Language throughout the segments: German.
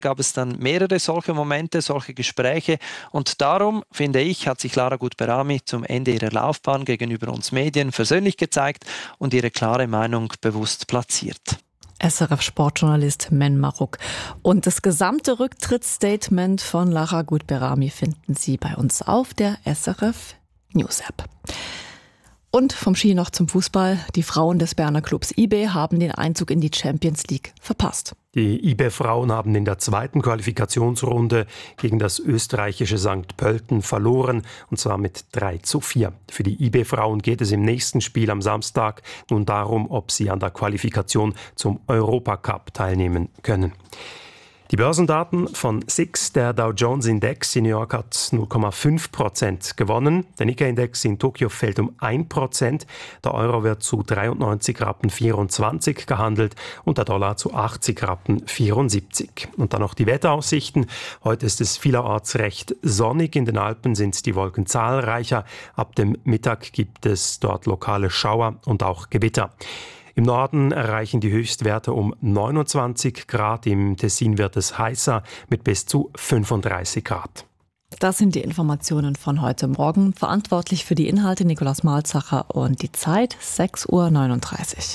gab es dann mehrere solche Momente, solche Gespräche. Und darum, finde ich, hat sich Lara Gut-Behrami zum Ende ihrer Laufbahn gegenüber uns Medien versöhnlich gezeigt und ihre klare Meinung bewusst platziert. SRF-Sportjournalist Men Maruk. Und das gesamte Rücktrittsstatement von Lara Gut-Behrami finden Sie bei uns auf der SRF News App. Und vom Ski noch zum Fußball. Die Frauen des Berner Clubs IB haben den Einzug in die Champions League verpasst. Die IB-Frauen haben in der zweiten Qualifikationsrunde gegen das österreichische St. Pölten verloren, und zwar mit 3:4. Für die IB-Frauen geht es im nächsten Spiel am Samstag nun darum, ob sie an der Qualifikation zum Europacup teilnehmen können. Die Börsendaten von SIX, der Dow Jones Index in New York, hat 0,5% gewonnen. Der Nikkei-Index in Tokio fällt um 1%. Der Euro wird zu 93,24 Rappen gehandelt und der Dollar zu 80,74 Rappen. Und dann noch die Wetteraussichten. Heute ist es vielerorts recht sonnig. In den Alpen sind die Wolken zahlreicher. Ab dem Mittag gibt es dort lokale Schauer und auch Gewitter. Im Norden erreichen die Höchstwerte um 29 Grad, im Tessin wird es heißer mit bis zu 35 Grad. Das sind die Informationen von heute Morgen. Verantwortlich für die Inhalte Nikolaus Malzacher und die Zeit 6:39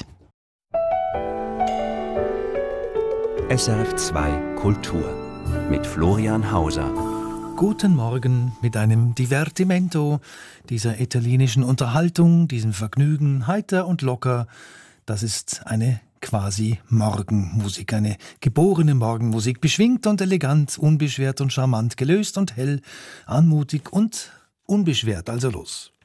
Uhr. SRF 2 Kultur mit Florian Hauser. Guten Morgen mit einem Divertimento, dieser italienischen Unterhaltung, diesem Vergnügen, heiter und locker. Das ist eine quasi Morgenmusik, eine geborene Morgenmusik, beschwingt und elegant, unbeschwert und charmant, gelöst und hell, anmutig und unbeschwert. Also los.